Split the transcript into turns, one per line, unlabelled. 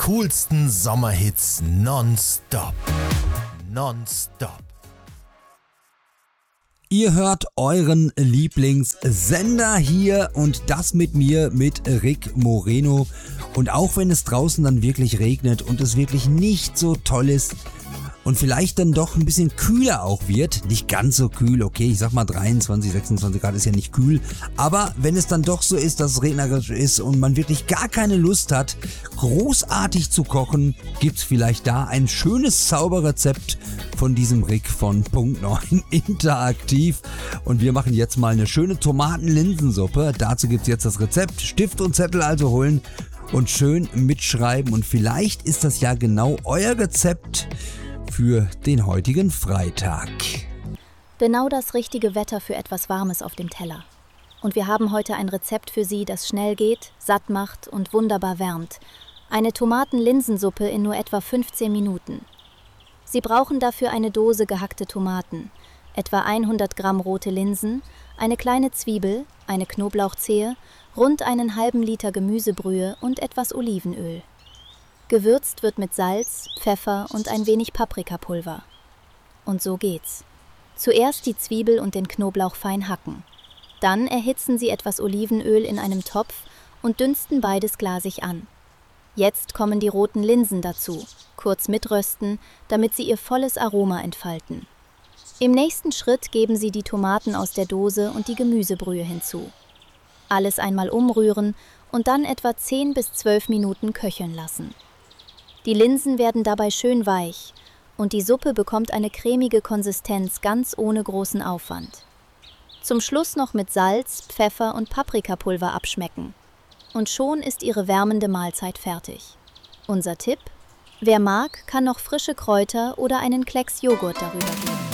coolsten Sommerhits nonstop. Nonstop.
Ihr hört euren Lieblingssender hier und das mit mir, mit Rick Moreno. Und auch wenn es draußen dann wirklich regnet und es wirklich nicht so toll ist und vielleicht dann doch ein bisschen kühler auch wird, nicht ganz so kühl, okay, ich sag mal 23, 26 Grad ist ja nicht kühl, aber wenn es dann doch so ist, dass es regnerisch ist und man wirklich gar keine Lust hat, großartig zu kochen, gibt's vielleicht da ein schönes Zauberrezept von diesem Rick von Punkt 9 interaktiv. Und wir machen jetzt mal eine schöne Tomaten-Linsensuppe. Dazu gibt's jetzt das Rezept. Stift und Zettel also holen und schön mitschreiben. Und vielleicht ist das ja genau euer Rezept für den heutigen Freitag.
Genau das richtige Wetter für etwas Warmes auf dem Teller. Und wir haben heute ein Rezept für Sie, das schnell geht, satt macht und wunderbar wärmt. Eine Tomaten-Linsensuppe in nur etwa 15 Minuten. Sie brauchen dafür eine Dose gehackte Tomaten, etwa 100 Gramm rote Linsen, eine kleine Zwiebel, eine Knoblauchzehe, rund einen halben Liter Gemüsebrühe und etwas Olivenöl. Gewürzt wird mit Salz, Pfeffer und ein wenig Paprikapulver. Und so geht's. Zuerst die Zwiebel und den Knoblauch fein hacken. Dann erhitzen Sie etwas Olivenöl in einem Topf und dünsten beides glasig an. Jetzt kommen die roten Linsen dazu, kurz mitrösten, damit sie ihr volles Aroma entfalten. Im nächsten Schritt geben Sie die Tomaten aus der Dose und die Gemüsebrühe hinzu. Alles einmal umrühren und dann etwa 10 bis 12 Minuten köcheln lassen. Die Linsen werden dabei schön weich und die Suppe bekommt eine cremige Konsistenz ganz ohne großen Aufwand. Zum Schluss noch mit Salz, Pfeffer und Paprikapulver abschmecken. Und schon ist Ihre wärmende Mahlzeit fertig. Unser Tipp: Wer mag, kann noch frische Kräuter oder einen Klecks Joghurt darüber geben.